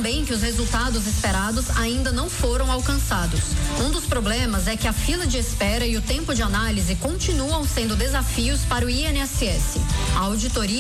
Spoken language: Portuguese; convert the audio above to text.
também que os resultados esperados ainda não foram alcançados. Um dos problemas é que a fila de espera e o tempo de análise continuam sendo desafios para o INSS. A auditoria